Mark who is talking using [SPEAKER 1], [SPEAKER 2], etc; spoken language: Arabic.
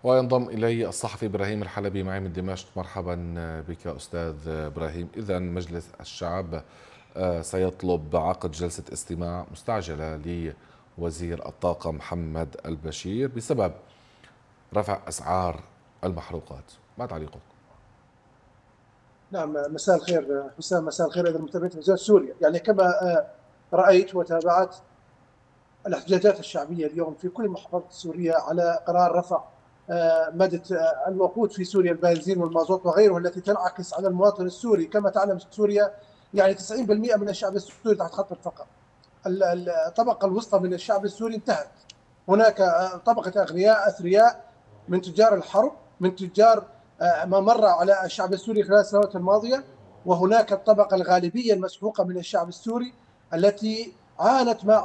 [SPEAKER 1] وينضم إلي الصحفي إبراهيم الحلبي معي من دمشق. مرحبا بك أستاذ إبراهيم. إذا مجلس الشعب سيطلب عقد جلسة استماع مستعجلة لوزير الطاقة محمد البشير بسبب رفع أسعار المحروقات. ما تعليقك؟
[SPEAKER 2] نعم، مساء الخير حسام. مساء الخير إلى متابعين تلفزيون سوريا. يعني كما رأيت وتابعت الاحتجاجات الشعبية اليوم في كل المحافظات السورية على قرار رفع مادة الوقود في سوريا، البنزين والمازوت وغيره، التي تنعكس على المواطن السوري. كما تعلم سوريا يعني 90% من الشعب السوري تحت خط الفقر. الطبقة الوسطى من الشعب السوري انتهت. هناك طبقة أغنياء أثرياء من تجار الحرب، من تجار ما مر على الشعب السوري خلال السنوات الماضية، وهناك الطبقة الغالبية المسحوقة من الشعب السوري التي عانت ما